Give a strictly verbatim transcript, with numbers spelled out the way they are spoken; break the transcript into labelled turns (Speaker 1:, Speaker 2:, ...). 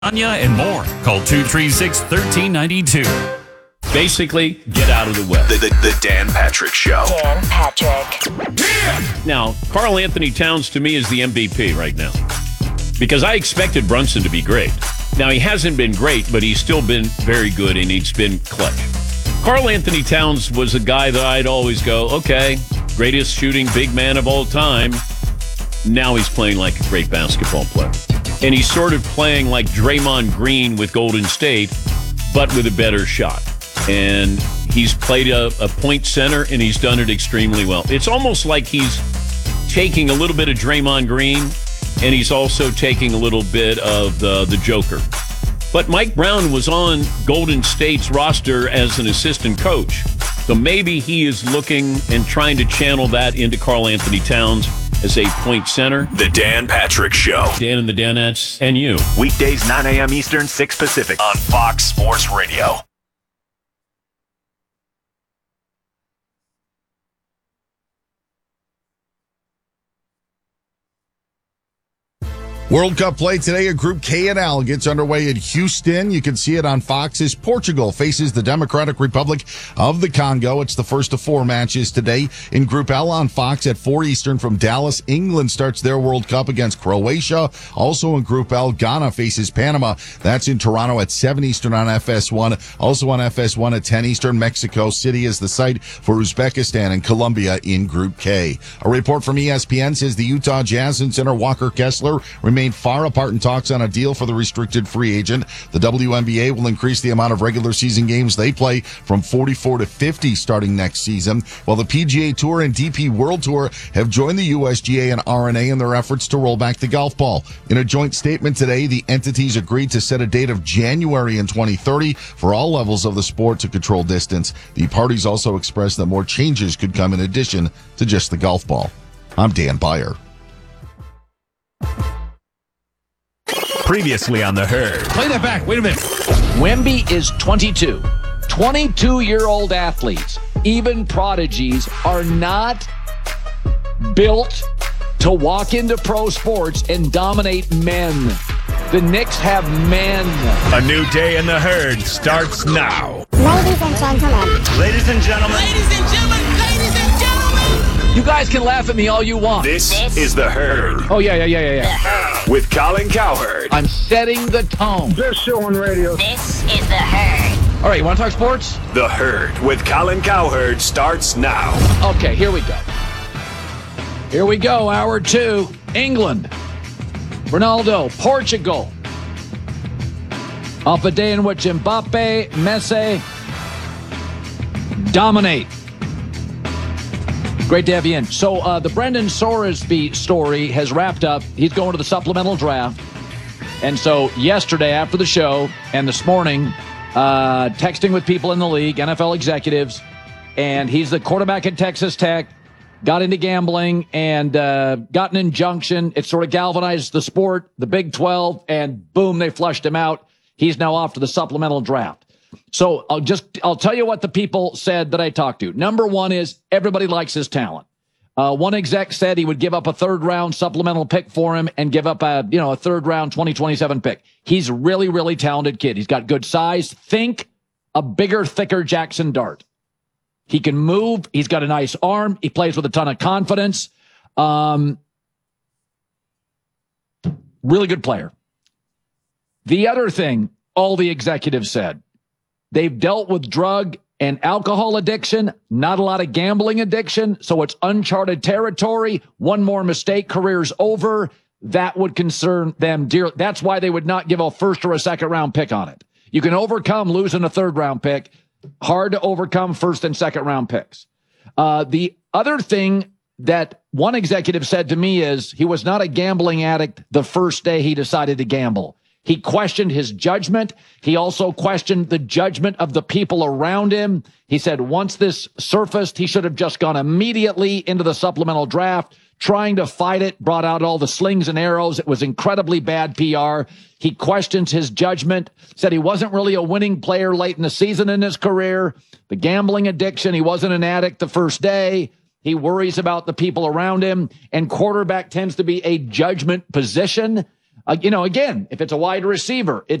Speaker 1: Anya and more. Call two three six, one three nine two.
Speaker 2: Basically, get out of the way.
Speaker 3: The, the, the Dan Patrick Show.
Speaker 4: Dan Patrick.
Speaker 2: Now, Karl Anthony Towns to me is the M V P right now because I expected Brunson to be great. Now, he hasn't been great, but he's still been very good and he's been clutch. Karl Anthony Towns was a guy that I'd always go, okay, greatest shooting big man of all time. Now he's playing like a great basketball player. And he's sort of playing like Draymond Green with Golden State, but with a better shot. And he's played a, a point center, and he's done it extremely well. It's almost like he's taking a little bit of Draymond Green, and he's also taking a little bit of the, the Joker. But Mike Brown was on Golden State's roster as an assistant coach. So maybe he is looking and trying to channel that into Karl Anthony Towns as a point center.
Speaker 3: The Dan Patrick Show.
Speaker 2: Dan and the Danettes and you.
Speaker 3: Weekdays, nine a.m. Eastern, six Pacific on Fox Sports Radio.
Speaker 5: World Cup play today at Group K and L gets underway in Houston. You can see it on Fox as Portugal faces the Democratic Republic of the Congo. It's the first of four matches today in Group L on Fox at four Eastern from Dallas. England starts their World Cup against Croatia. Also in Group L, Ghana faces Panama. That's in Toronto at seven Eastern on F S one. Also on F S one at ten Eastern, Mexico City is the site for Uzbekistan and Colombia in Group K. A report from E S P N says the Utah Jazz and center Walker Kessler remain far apart in talks on a deal for the restricted free agent. The W N B A will increase the amount of regular season games they play from forty-four to fifty starting next season, while the P G A Tour and D P World Tour have joined the U S G A and R N A in their efforts to roll back the golf ball. In a joint statement today, the entities agreed to set a date of January in twenty thirty for all levels of the sport to control distance. The parties also expressed that more changes could come in addition to just the golf ball. I'm Dan Beyer.
Speaker 3: Previously on The Herd.
Speaker 6: Play that back. Wait a minute.
Speaker 7: Wemby is twenty-two. twenty-two-year-old athletes, even prodigies, are not built to walk into pro sports and dominate men. The Knicks have men.
Speaker 3: A new day in The Herd starts now.
Speaker 8: Ladies and gentlemen.
Speaker 3: Ladies and gentlemen.
Speaker 9: Ladies and gentlemen. Ladies and gentlemen.
Speaker 7: You guys can laugh at me all you want.
Speaker 3: This, this is The Herd.
Speaker 7: Oh, yeah, yeah, yeah, yeah, yeah.
Speaker 3: With Colin Cowherd.
Speaker 7: I'm setting the tone.
Speaker 10: Best show on radio.
Speaker 9: This is The Herd.
Speaker 7: All right, you want to talk sports?
Speaker 3: The Herd with Colin Cowherd starts now.
Speaker 7: Okay, here we go. Here we go, hour two. England. Ronaldo, Portugal. Off a day in which Mbappe, Messi dominate. Great to have you in. So uh, the Brendan Soresby story has wrapped up. He's going to the supplemental draft. And so yesterday after the show and this morning, uh, texting with people in the league, N F L executives, and he's the quarterback at Texas Tech, got into gambling and uh, got an injunction. It sort of galvanized the sport, the Big twelve, and boom, they flushed him out. He's now off to the supplemental draft. So I'll just, I'll tell you what the people said that I talked to. Number one is everybody likes his talent. Uh, one exec said he would give up a third round supplemental pick for him and give up a, you know, a third round twenty twenty-seven pick. He's a really, really talented kid. He's got good size. Think a bigger, thicker Jackson Dart. He can move. He's got a nice arm. He plays with a ton of confidence. Um, really good player. The other thing all the executives said, they've dealt with drug and alcohol addiction, not a lot of gambling addiction, so it's uncharted territory. One more mistake, career's over. That would concern them dearly. That's why they would not give a first or a second round pick on it. You can overcome losing a third round pick. Hard to overcome first and second round picks. Uh, the other thing that one executive said to me is he was not a gambling addict the first day he decided to gamble. He questioned his judgment. He also questioned the judgment of the people around him. He said once this surfaced, he should have just gone immediately into the supplemental draft, trying to fight it, brought out all the slings and arrows. It was incredibly bad P R. He questions his judgment, said he wasn't really a winning player late in the season in his career. The gambling addiction, he wasn't an addict the first day. He worries about the people around him, and quarterback tends to be a judgment position. Uh, you know, again, if it's a wide receiver, it